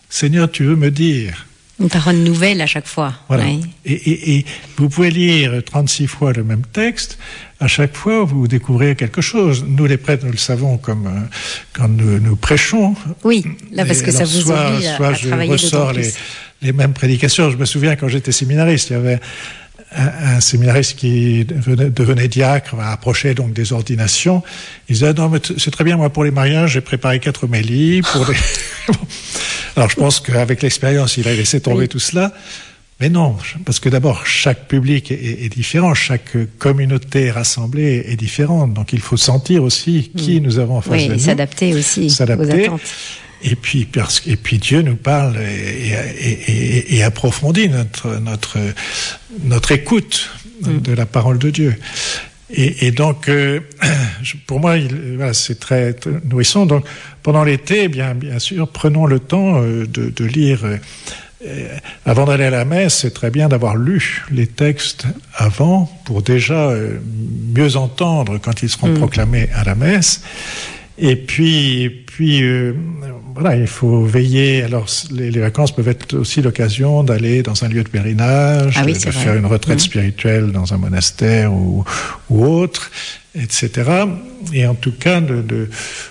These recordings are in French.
Seigneur, tu veux me dire. Une parole nouvelle à chaque fois. Voilà. Oui. Et vous pouvez lire 36 fois le même texte. À chaque fois, vous découvrez quelque chose. Nous, les prêtres, nous le savons comme quand nous prêchons. Oui, là, parce que ça vous oblige à travailler d'autant plus. Les mêmes prédications. Je me souviens quand j'étais séminariste, il y avait un séminariste qui devenait diacre, approchait donc des ordinations. Il disait, non, mais c'est très bien, moi, pour les mariages, j'ai préparé 4 homélies. Alors, je pense qu'avec l'expérience, il a laissé tomber tout cela. Mais non, parce que d'abord, chaque public est différent, chaque communauté rassemblée est différente. Donc, il faut sentir aussi qui nous avons en face de nous. Oui, s'adapter aussi aux attentes. Et puis Dieu nous parle et approfondit notre écoute de la parole de Dieu. Et donc, pour moi, c'est très, très nourrissant. Donc, pendant l'été, bien sûr, prenons le temps de lire. Avant d'aller à la messe, c'est très bien d'avoir lu les textes avant pour déjà mieux entendre quand ils seront proclamés à la messe. Et puis voilà, il faut veiller. Alors, les vacances peuvent être aussi l'occasion d'aller dans un lieu de pèlerinage, de faire une retraite spirituelle dans un monastère ou autre, etc. Et en tout cas, de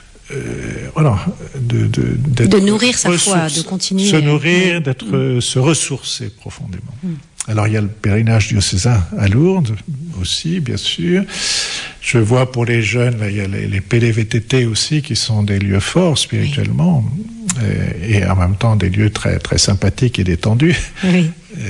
nourrir sa foi, de continuer. Se nourrir, se ressourcer profondément. Alors, il y a le pèlerinage diocésain à Lourdes aussi, bien sûr. Je vois pour les jeunes, là, il y a les PDVTT aussi, qui sont des lieux forts spirituellement, et en même temps des lieux très, très sympathiques et détendus. Oui.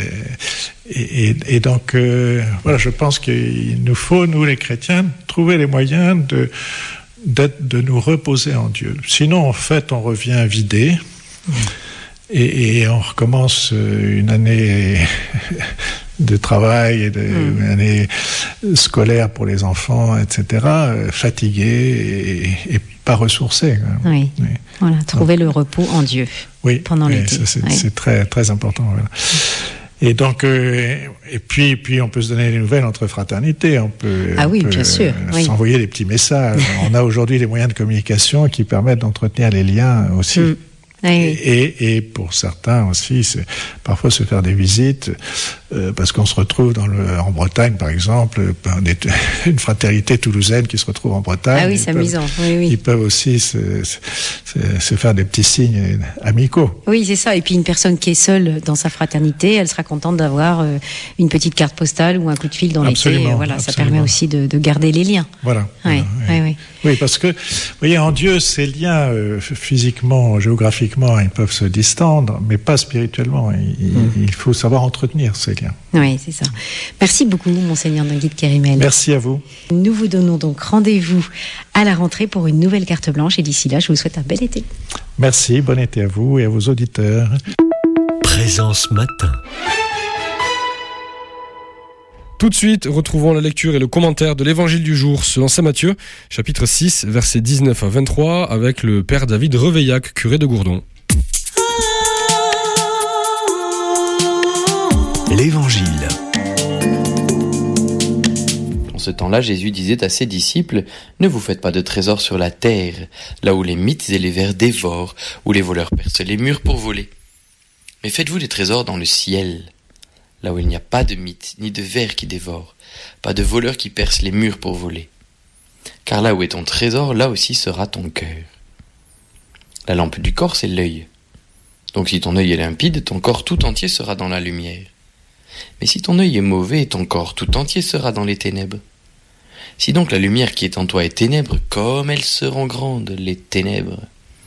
Et donc, voilà, je pense qu'il nous faut, nous les chrétiens, trouver les moyens de nous reposer en Dieu. Sinon, en fait, on revient vidé. Et on recommence une année de travail, une année scolaire pour les enfants, etc., fatigué et pas ressourcé. Oui. Voilà, trouver le repos en Dieu pendant l'été. Ça, c'est très, très important. Voilà. Et donc, et puis, on peut se donner des nouvelles entre fraternités. On peut bien sûr. S'envoyer des petits messages. On a aujourd'hui des moyens de communication qui permettent d'entretenir les liens aussi. Et pour certains aussi, c'est parfois se faire des visites, parce qu'on se retrouve en Bretagne, par exemple, une fraternité toulousaine qui se retrouve en Bretagne. Ah oui, c'est amusant. Ils peuvent aussi se faire des petits signes amicaux. Oui, c'est ça. Et puis une personne qui est seule dans sa fraternité, elle sera contente d'avoir une petite carte postale ou un coup de fil dans l'été. Voilà, ça permet aussi de garder les liens. Voilà. Oui, parce que, vous voyez, en Dieu, ces liens, physiquement, géographiquement, ils peuvent se distendre, mais pas spirituellement. Il faut savoir entretenir ces liens. Oui, c'est ça. Merci beaucoup, Monseigneur Nangui de Kérimel. Merci à vous. Nous vous donnons donc rendez-vous à la rentrée pour une nouvelle carte blanche. Et d'ici là, je vous souhaite un bel été. Merci, bon été à vous et à vos auditeurs. Présence matin. Tout de suite, retrouvons la lecture et le commentaire de l'évangile du jour selon saint Matthieu, chapitre 6, versets 19 à 23, avec le père David Reveillac, curé de Gourdon. L'évangile. En ce temps-là, Jésus disait à ses disciples : « Ne vous faites pas de trésors sur la terre, là où les mythes et les vers dévorent, où les voleurs percent les murs pour voler. Mais faites-vous des trésors dans le ciel, là où il n'y a pas de mythes ni de vers qui dévorent, pas de voleurs qui percent les murs pour voler. Car là où est ton trésor, là aussi sera ton cœur. La lampe du corps, c'est l'œil. Donc si ton œil est limpide, ton corps tout entier sera dans la lumière. Mais si ton œil est mauvais, ton corps tout entier sera dans les ténèbres. Si donc la lumière qui est en toi est ténèbre, comme elles seront grandes, les ténèbres. »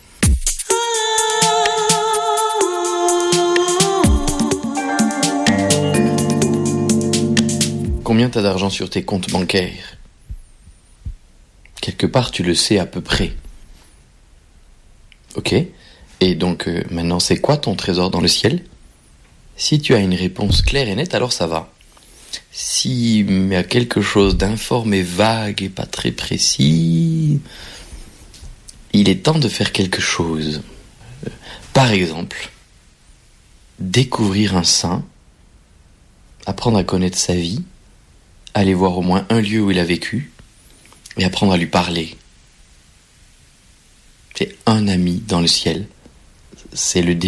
Combien t'as d'argent sur tes comptes bancaires ? Quelque part, tu le sais à peu près. Ok. Et donc, maintenant, c'est quoi ton trésor dans le ciel ? Si tu as une réponse claire et nette, alors ça va. S'il y a quelque chose d'informe et vague et pas très précis, il est temps de faire quelque chose. Par exemple, découvrir un saint, apprendre à connaître sa vie, aller voir au moins un lieu où il a vécu et apprendre à lui parler. C'est un ami dans le ciel. C'est le